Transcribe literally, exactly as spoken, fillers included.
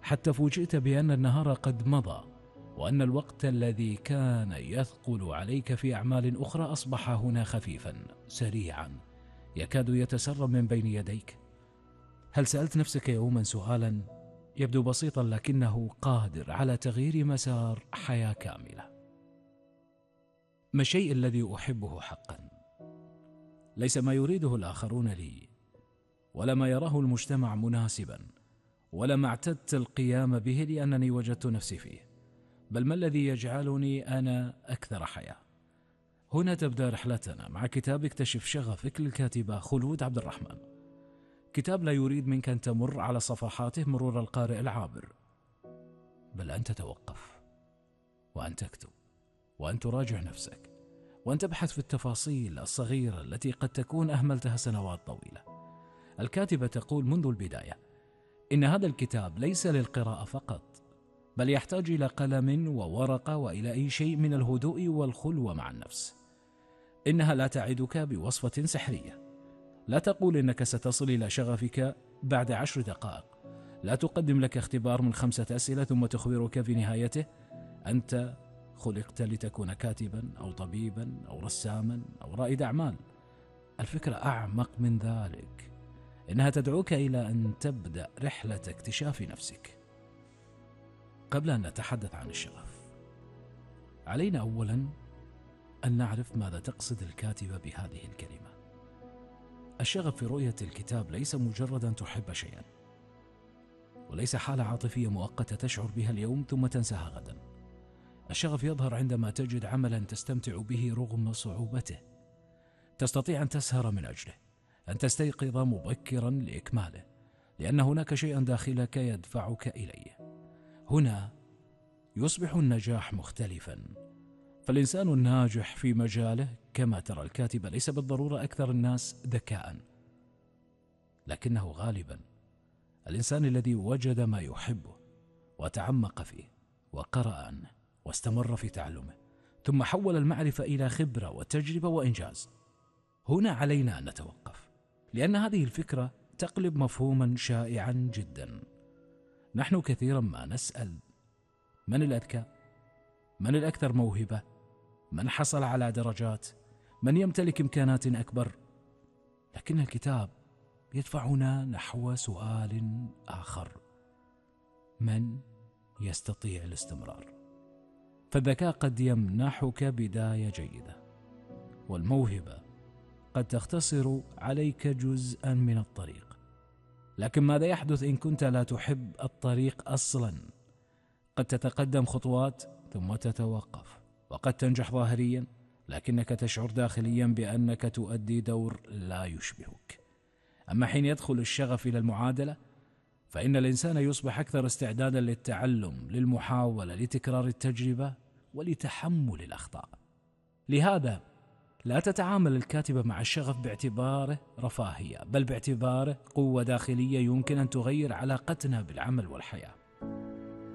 حتى فوجئت بأن النهار قد مضى، وأن الوقت الذي كان يثقل عليك في أعمال أخرى أصبح هنا خفيفا سريعا يكاد يتسرب من بين يديك. هل سألت نفسك يوما سؤالا يبدو بسيطا لكنه قادر على تغيير مسار حياة كاملة؟ ما الشيء الذي أحبه حقا؟ ليس ما يريده الآخرون لي، ولا ما يراه المجتمع مناسبا، ولا ما اعتدت القيام به لأنني وجدت نفسي فيه، بل ما الذي يجعلني أنا أكثر حياة. هنا تبدأ رحلتنا مع كتاب اكتشف شغفك للكاتبة خلود عبد الرحمن. كتاب لا يريد منك أن تمر على صفحاته مرور القارئ العابر، بل أن تتوقف وأن تكتب وأن تراجع نفسك وأن تبحث في التفاصيل الصغيرة التي قد تكون أهملتها سنوات طويلة. الكاتبة تقول منذ البداية إن هذا الكتاب ليس للقراءة فقط، بل يحتاج إلى قلم وورقة وإلى أي شيء من الهدوء والخلوة مع النفس. إنها لا تعدك بوصفة سحرية، لا تقول إنك ستصل إلى شغفك بعد عشر دقائق، لا تقدم لك اختبار من خمسة أسئلة ثم تخبرك في نهايته أنت خلقت لتكون كاتبا أو طبيبا أو رساما أو رائد أعمال. الفكرة أعمق من ذلك، إنها تدعوك إلى أن تبدأ رحلة اكتشاف نفسك. قبل أن نتحدث عن الشغف، علينا أولا أن نعرف ماذا تقصد الكاتبة بهذه الكلمة. الشغف في رؤية الكتاب ليس مجرد أن تحب شيئا، وليس حالة عاطفية مؤقتة تشعر بها اليوم ثم تنساها غدا. الشغف يظهر عندما تجد عملا تستمتع به رغم صعوبته، تستطيع أن تسهر من أجله، أن تستيقظ مبكرا لإكماله، لأن هناك شيئا داخلك يدفعك إليه. هنا يصبح النجاح مختلفا، فالإنسان الناجح في مجاله كما ترى الكاتبة ليس بالضرورة أكثر الناس ذكاء، لكنه غالبا الإنسان الذي وجد ما يحبه وتعمق فيه وقرأ عنه واستمر في تعلمه، ثم حول المعرفة إلى خبرة وتجربة وإنجاز. هنا علينا أن نتوقف، لأن هذه الفكرة تقلب مفهوما شائعا جدا. نحن كثيرا ما نسأل من الأذكى، من الأكثر موهبة، من حصل على درجات، من يمتلك إمكانات أكبر، لكن الكتاب يدفعنا نحو سؤال آخر: من يستطيع الاستمرار؟ فالذكاء قد يمنحك بداية جيدة، والموهبة قد تختصر عليك جزءا من الطريق، لكن ماذا يحدث إن كنت لا تحب الطريق أصلا؟ قد تتقدم خطوات ثم تتوقف، وقد تنجح ظاهريا لكنك تشعر داخليا بأنك تؤدي دور لا يشبهك. أما حين يدخل الشغف إلى المعادلة، فإن الإنسان يصبح أكثر استعدادا للتعلم، للمحاولة، لتكرار التجربة ولتحمل الأخطاء. لهذا لا تتعامل الكاتبة مع الشغف باعتباره رفاهية، بل باعتباره قوة داخلية يمكن أن تغير علاقتنا بالعمل والحياة.